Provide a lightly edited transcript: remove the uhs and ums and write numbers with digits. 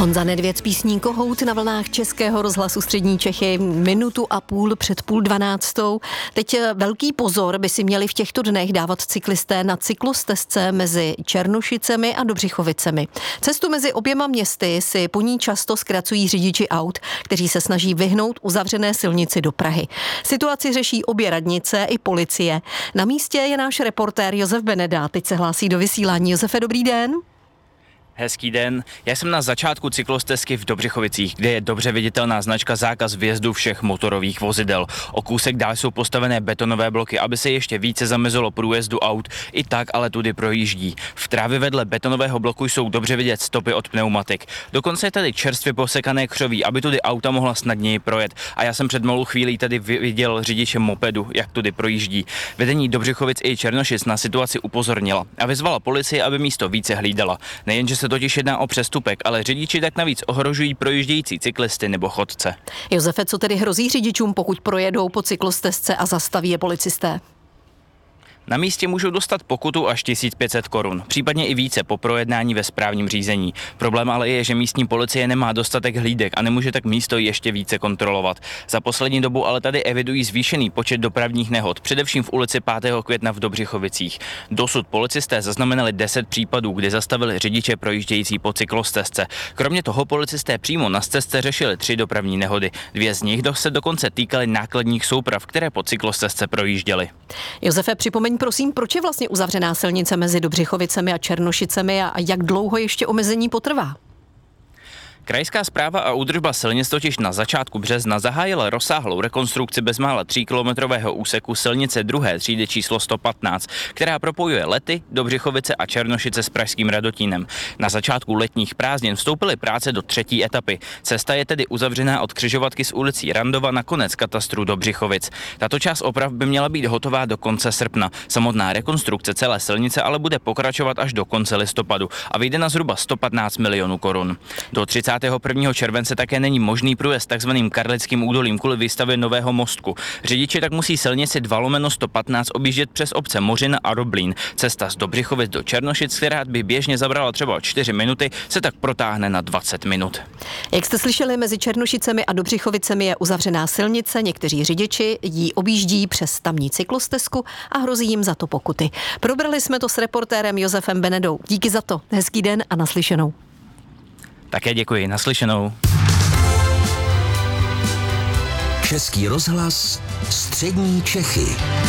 Honza Nedvěd s písní Kohout na vlnách Českého rozhlasu Střední Čechy, 1,5 minuty před 11:30. Teď velký pozor by si měli v těchto dnech dávat cyklisté na cyklostezce mezi Černošicemi a Dobřichovicemi. Cestu mezi oběma městy si po ní často zkracují řidiči aut, kteří se snaží vyhnout uzavřené silnici do Prahy. Situaci řeší obě radnice i policie. Na místě je náš reportér Josef Beneda. Teď se hlásí do vysílání. Josefe, dobrý den. Hezký den. Já jsem na začátku cyklostezky v Dobřichovicích, kde je dobře viditelná značka zákaz vjezdu všech motorových vozidel. O kousek dál jsou postavené betonové bloky, aby se ještě více zamezilo průjezdu aut. I tak ale tudy projíždí. V trávě vedle betonového bloku jsou dobře vidět stopy od pneumatik. Dokonce je tady čerstvě posekané křoví, aby tudy auta mohla snadněji projet. A já jsem před malou chvílí tady viděl řidiče mopedu, jak tudy projíždí. Vedení Dobřichovic i Černošic na situaci upozornila a vyzvala policii, aby místo více hlídala. Nejenže se totiž jedná o přestupek, ale řidiči tak navíc ohrožují projíždějící cyklisty nebo chodce. Josefe, co tedy hrozí řidičům, pokud projedou po cyklostezce a zastaví je policisté? Na místě můžou dostat pokutu až 1500 korun, případně i více po projednání ve správním řízení. Problém ale je, že místní policie nemá dostatek hlídek a nemůže tak místo ještě více kontrolovat. Za poslední dobu ale tady evidují zvýšený počet dopravních nehod, především v ulici 5. května v Dobřichovicích. Dosud policisté zaznamenali 10 případů, kdy zastavili řidiče projíždějící po cyklostezce. Kromě toho policisté přímo na stezce řešili 3 dopravní nehody. 2 z nich se dokonce týkaly nákladních souprav, které po cyklostezce projížděly. Josefe, připomeň prosím, proč je vlastně uzavřená silnice mezi Dobřichovicemi a Černošicemi a jak dlouho ještě omezení potrvá? Krajská správa a údržba silnic totiž na začátku března zahájila rozsáhlou rekonstrukci bezmála 3kilometrového úseku silnice druhé třídy číslo 115, která propojuje Lety, Dobřichovice a Černošice s pražským Radotínem. Na začátku letních prázdnin vstoupily práce do 3. etapy. Cesta je tedy uzavřená od křižovatky s ulicí Randova na konec katastru Dobřichovic. Tato část oprav by měla být hotová do konce srpna. Samotná rekonstrukce celé silnice ale bude pokračovat až do konce listopadu a vyjde na zhruba 115 milionů korun. Do 31. července také není možný průjezd takzvaným Karlickým údolím kvůli výstavě nového mostku. Řidiči tak musí silnici 2/115 objíždět přes obce Mořina a Roblín. Cesta z Dobřichovic do Černošic, která by běžně zabrala třeba 4 minuty, se tak protáhne na 20 minut. Jak jste slyšeli, mezi Černošicemi a Dobřichovicemi je uzavřená silnice, někteří řidiči ji objíždí přes tamní cyklostezku a hrozí jim za to pokuty. Probrali jsme to s reportérem Josefem Benedou. Díky za to. Hezký den a naslyšenou. Také děkuji, naslyšenou. Český rozhlas Střední Čechy.